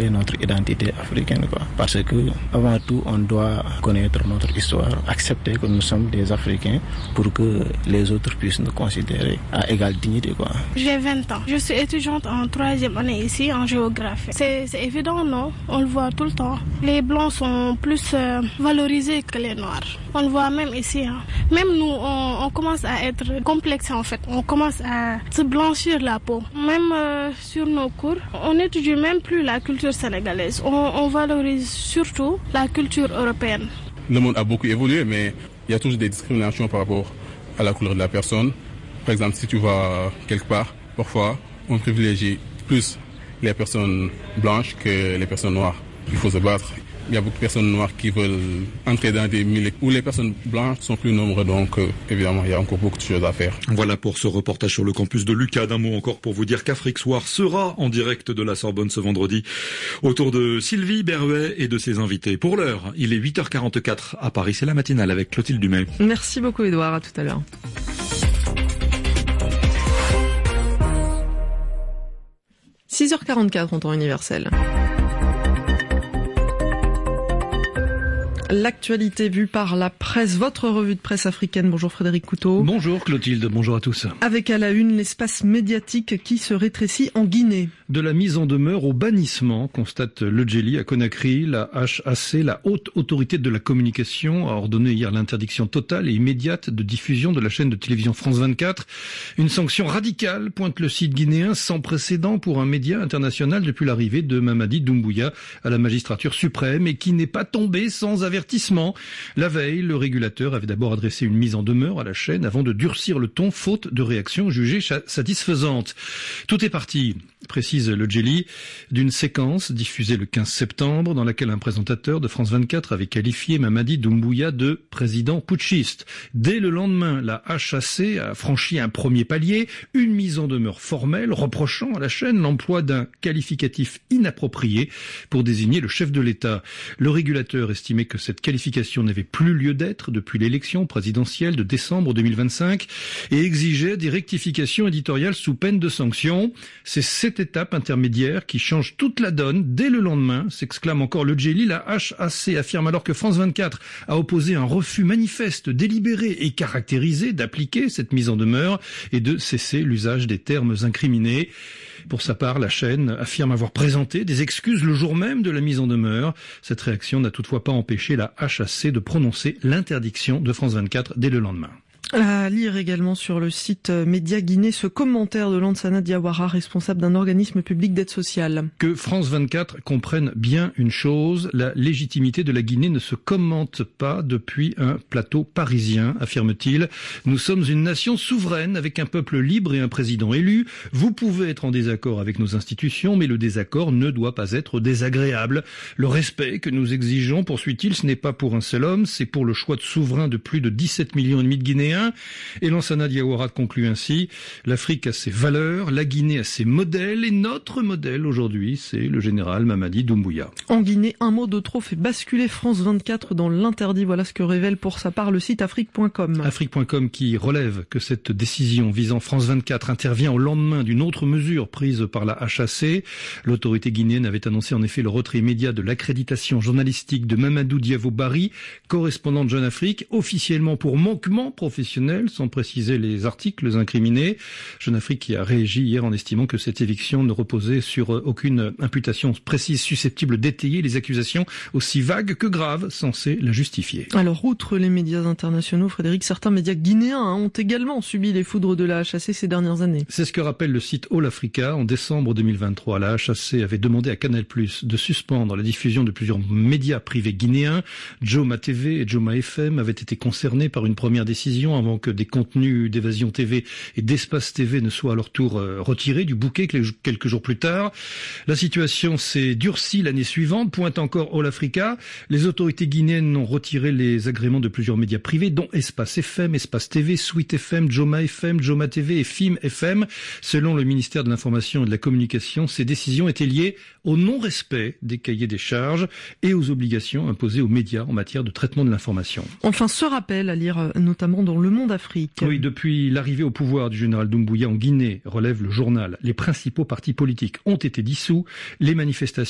considérer notre identité africaine, quoi. Parce que, avant tout, on doit connaître notre histoire, accepter que nous sommes des Africains pour que les autres puissent nous considérer à égale dignité, quoi. J'ai 20 ans. Je suis étudiante en 3e année ici en géographie. C'est évident, non? On le voit tout le temps. Les Blancs sont plus valorisés que les Noirs. On le voit même ici. Hein. Même nous, on commence à être complexés en fait. On commence à se blanchir la peau. Même sur nos cours, on n'étudie même plus la culture sénégalaise. On valorise surtout la culture européenne. Le monde a beaucoup évolué, mais il y a toujours des discriminations par rapport à la couleur de la personne. Par exemple, si tu vas quelque part, parfois, on privilégie plus les personnes blanches que les personnes noires. Il faut se battre. Il y a beaucoup de personnes noires qui veulent entrer dans des milieux où les personnes blanches sont plus nombreuses, donc évidemment il y a encore beaucoup de choses à faire. Voilà pour ce reportage sur le campus de l'UQAD. Un mot encore pour vous dire qu'Afrique Soir sera en direct de la Sorbonne ce vendredi autour de Sylvie Berruet et de ses invités. Pour l'heure, il est 8h44 à Paris, c'est la matinale avec Clotilde Dumais. Merci beaucoup Édouard, à tout à l'heure. 6h44 en temps universel. L'actualité vue par la presse, votre revue de presse africaine. Bonjour Frédéric Couteau. Bonjour Clotilde, bonjour à tous. Avec à la une l'espace médiatique qui se rétrécit en Guinée. De la mise en demeure au bannissement, constate le Djeli à Conakry. La HAC, la haute autorité de la communication, a ordonné hier l'interdiction totale et immédiate de diffusion de la chaîne de télévision France 24. Une sanction radicale, pointe le site guinéen, sans précédent pour un média international depuis l'arrivée de Mamadi Doumbouya à la magistrature suprême et qui n'est pas tombé sans avertissement. La veille, le régulateur avait d'abord adressé une mise en demeure à la chaîne avant de durcir le ton, faute de réaction jugée satisfaisante. Tout est parti, précise le Djeli, d'une séquence diffusée le 15 septembre dans laquelle un présentateur de France 24 avait qualifié Mamadi Doumbouya de président putschiste. Dès le lendemain, la HAC a franchi un premier palier, une mise en demeure formelle reprochant à la chaîne l'emploi d'un qualificatif inapproprié pour désigner le chef de l'État. Le régulateur estimait que cette qualification n'avait plus lieu d'être depuis l'élection présidentielle de décembre 2025 et exigeait des rectifications éditoriales sous peine de sanctions. C'est cette étape intermédiaire qui change toute la donne. Dès le lendemain, s'exclame encore le Djeli, la HAC affirme alors que France 24 a opposé un refus manifeste, délibéré et caractérisé d'appliquer cette mise en demeure et de cesser l'usage des termes incriminés. Pour sa part, la chaîne affirme avoir présenté des excuses le jour même de la mise en demeure. Cette réaction n'a toutefois pas empêché la HAC de prononcer l'interdiction de France 24 dès le lendemain. À lire également sur le site Média Guinée ce commentaire de Lansana Diawara, responsable d'un organisme public d'aide sociale. Que France 24 comprenne bien une chose, la légitimité de la Guinée ne se commente pas depuis un plateau parisien, affirme-t-il. Nous sommes une nation souveraine avec un peuple libre et un président élu. Vous pouvez être en désaccord avec nos institutions, mais le désaccord ne doit pas être désagréable. Le respect que nous exigeons, poursuit-il, ce n'est pas pour un seul homme, c'est pour le choix de souverain de plus de 17 millions et demi de Guinéens. Et Lansana Diawara conclut ainsi: l'Afrique a ses valeurs, la Guinée a ses modèles, et notre modèle aujourd'hui, c'est le général Mamadi Doumbouya. En Guinée, un mot de trop fait basculer France 24 dans l'interdit. Voilà ce que révèle pour sa part le site Afrique.com. Afrique.com qui relève que cette décision visant France 24 intervient au lendemain d'une autre mesure prise par la HAC. L'autorité guinéenne avait annoncé en effet le retrait immédiat de l'accréditation journalistique de Mamadou Diavo Bari, correspondant de Jeune Afrique, officiellement pour manquement professionnel, sans préciser les articles incriminés. Jeune Afrique qui a réagi hier en estimant que cette éviction ne reposait sur aucune imputation précise susceptible d'étayer les accusations aussi vagues que graves, censées la justifier. Alors, outre les médias internationaux, Frédéric, certains médias guinéens ont également subi les foudres de la HAC ces dernières années. C'est ce que rappelle le site All Africa. En décembre 2023, la HAC avait demandé à Canal+ de suspendre la diffusion de plusieurs médias privés guinéens. Joma TV et Joma FM avaient été concernés par une première décision avant que des contenus d'Évasion TV et d'Espace TV ne soient à leur tour retirés du bouquet quelques jours plus tard. La situation s'est durcie l'année suivante, pointe encore All Africa. Les autorités guinéennes ont retiré les agréments de plusieurs médias privés, dont Espace FM, Espace TV, Sweet FM, Joma TV et Fim FM. Selon le ministère de l'Information et de la Communication, ces décisions étaient liées au non-respect des cahiers des charges et aux obligations imposées aux médias en matière de traitement de l'information. Enfin, ce rappel à lire notamment dans Le Monde Afrique. Oui, depuis l'arrivée au pouvoir du général Doumbouya en Guinée, relève le journal, les principaux partis politiques ont été dissous, les manifestations